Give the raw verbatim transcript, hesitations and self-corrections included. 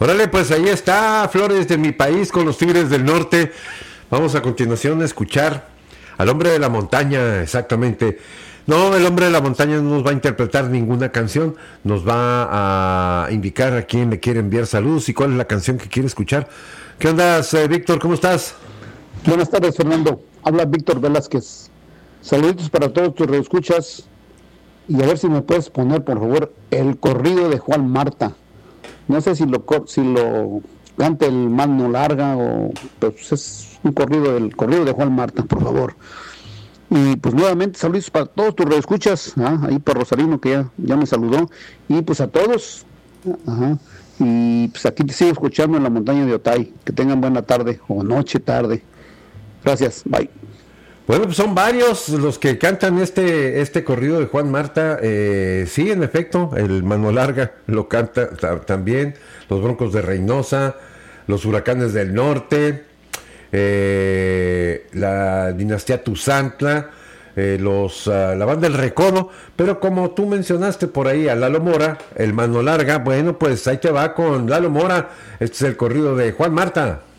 Órale, pues ahí está, Flores de mi país con los Tigres del Norte. Vamos a continuación a escuchar al hombre de la montaña, exactamente. No, el hombre de la montaña no nos va a interpretar ninguna canción, nos va a indicar a quién le quiere enviar saludos y cuál es la canción que quiere escuchar. ¿Qué onda, eh, Víctor? ¿Cómo estás? Buenas tardes, Fernando. Habla Víctor Velázquez. Saluditos para todos tus reescuchas. Y a ver si me puedes poner, por favor, el corrido de Juan Marta. No sé si lo si lo canta el Mano Larga o pues es un corrido del corrido de Juan Marta, por favor. Y pues nuevamente saludos para todos tus reescuchas, ¿ah? Ahí por Rosarino que ya, ya me saludó. Y pues a todos. Ajá. Y pues aquí te sigo escuchando en la montaña de Otay. Que tengan buena tarde o noche tarde. Gracias, bye. Bueno, pues son varios los que cantan este este corrido de Juan Marta. Eh, sí, en efecto, el Mano Larga lo canta ta- también, los Broncos de Reynosa, los Huracanes del Norte, eh, la dinastía Tuzantla, eh, los uh, la banda El Recodo, pero como tú mencionaste por ahí a Lalo Mora, el Mano Larga, bueno, pues ahí te va con Lalo Mora. Este es el corrido de Juan Marta.